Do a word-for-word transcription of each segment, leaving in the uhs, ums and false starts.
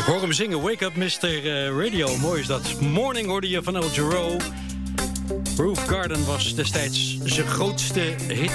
Ik hoor hem zingen, Wake Up mister Radio. Mooi is dat. Morning hoorde je van El Jarreau. Roof Garden was destijds zijn grootste hit.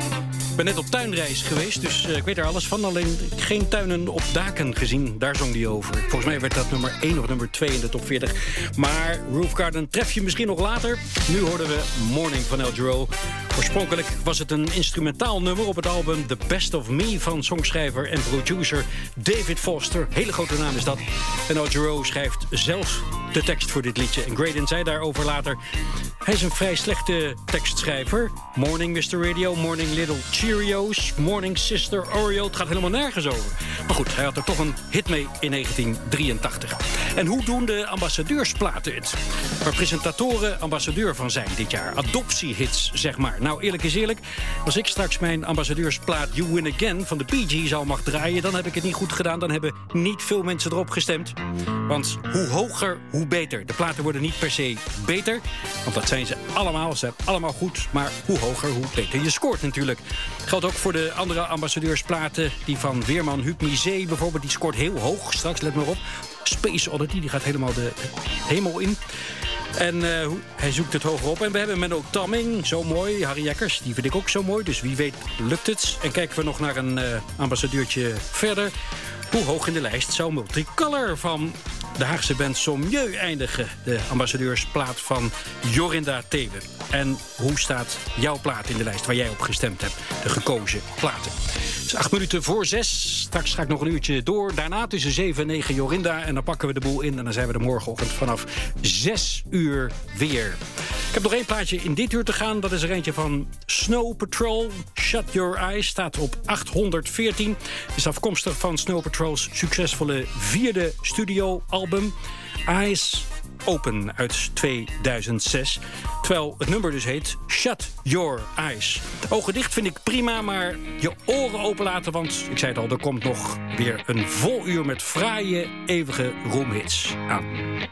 Ik ben net op tuinreis geweest, dus uh, ik weet er alles van. Alleen geen tuinen op daken gezien, daar zong die over. Volgens mij werd dat nummer één of nummer twee in de top veertig. Maar Roof Garden tref je misschien nog later. Nu hoorden we Morning van El Jarreau. Oorspronkelijk was het een instrumentaal nummer op het album The Best of Me van songschrijver en producer David Foster. Hele grote naam is dat. En El Jarreau schrijft zelf de tekst voor dit liedje. En Graydon zei daarover later: hij is een vrij slechte tekstschrijver. Morning mister Radio, Morning Little Cheerios, Morning Sister Oreo. Het gaat helemaal nergens over. Maar goed, hij had er toch een hit mee in negentien drieëntachtig. En hoe doen de ambassadeursplaten het? Waar presentatoren ambassadeur van zijn dit jaar. Adoptiehits, zeg maar. Nou, eerlijk is eerlijk. Als ik straks mijn ambassadeursplaat You Win Again van de Bee Gees al mag draaien, dan heb ik het niet goed gedaan. Dan hebben niet veel mensen erop gestemd. Want hoe hoger, hoe beter. De platen worden niet per se beter. Want dat zijn ze allemaal. Ze zijn allemaal goed. Maar hoe hoger, hoe beter je scoort natuurlijk. Geldt ook voor de andere ambassadeursplaten. Die van Weerman, Huub Mizé bijvoorbeeld. Die scoort heel hoog. Straks, let maar op. Space Oddity, die gaat helemaal de hemel in. En uh, hij zoekt het hoger op. En we hebben Menno Tamming, zo mooi. Harry Jekkers, die vind ik ook zo mooi. Dus wie weet lukt het. En kijken we nog naar een uh, ambassadeurtje verder. Hoe hoog in de lijst zou Multicolor van de Haagse band Sommieu eindigen? De ambassadeursplaat van Jorinda Tewe. En hoe staat jouw plaat in de lijst waar jij op gestemd hebt? De gekozen platen. Het is acht minuten voor zes. Straks ga ik nog een uurtje door. Daarna tussen zeven en negen Jorinda. En dan pakken we de boel in. En dan zijn we er morgenochtend vanaf zes uur weer. Ik heb nog één plaatje in dit uur te gaan. Dat is er eentje van Snow Patrol. Shut Your Eyes staat op achthonderdveertien. Is afkomstig van Snow Patrol's succesvolle vierde studioalbum Eyes Open uit tweeduizend zes. Terwijl het nummer dus heet Shut Your Eyes. Ogen dicht vind ik prima, maar je oren open laten. Want, ik zei het al, er komt nog weer een vol uur met fraaie, eeuwige roemhits aan.